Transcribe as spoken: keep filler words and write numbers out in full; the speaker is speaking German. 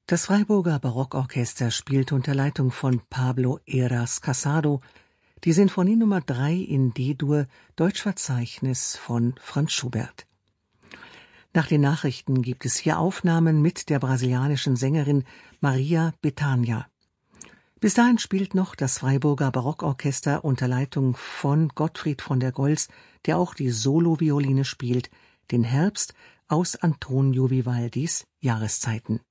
Das Freiburger Barockorchester spielt unter Leitung von Pablo Heras Casado die Sinfonie Nummer drei in D-Dur, Deutschverzeichnis von Franz Schubert. Nach den Nachrichten gibt es hier Aufnahmen mit der brasilianischen Sängerin Maria Bethânia. Bis dahin spielt noch das Freiburger Barockorchester unter Leitung von Gottfried von der Goltz, der auch die Solovioline spielt, den Herbst aus Antonio Vivaldis Jahreszeiten.